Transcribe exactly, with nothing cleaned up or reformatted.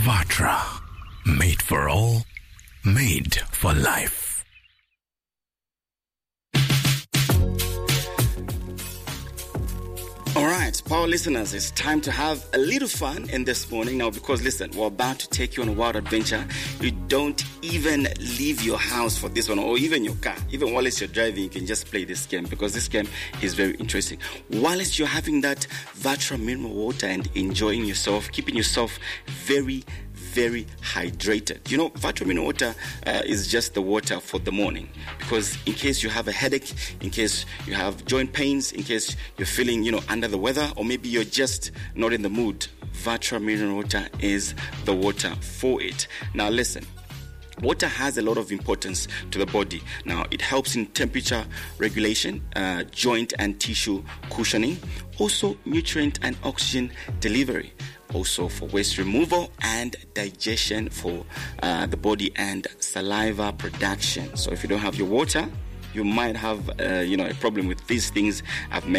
Vatra. Made for all, made for life. All right, power listeners, it's time to have a little fun in this morning now, because listen, we're about to take you on a wild adventure. You don't even leave your house for this one, or even your car. Even whilst you're driving, you can just play this game, because this game is very interesting. Whilst you're having that Vatra mineral water and enjoying yourself, keeping yourself very very hydrated. You know, Vatra mineral water uh, is just the water for the morning, because in case you have a headache, in case you have joint pains, in case you're feeling, you know, under the weather, or maybe you're just not in the mood, Vatra mineral water is the water for it. Now listen, water has a lot of importance to the body. Now, it helps in temperature regulation, uh, joint and tissue cushioning, also nutrient and oxygen delivery, also for waste removal and digestion for uh, the body, and saliva production. So if you don't have your water, you might have uh, you know, a problem with these things I've mentioned.